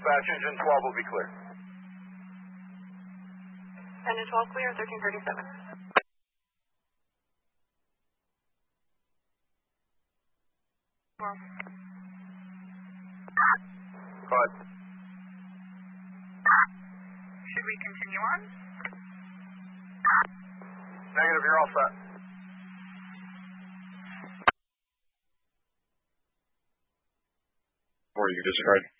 dispatch, engine 12 will be clear. Engine 12 clear, 1337. Go ahead. Should we continue on? Negative, you're all set. Or you can disregard.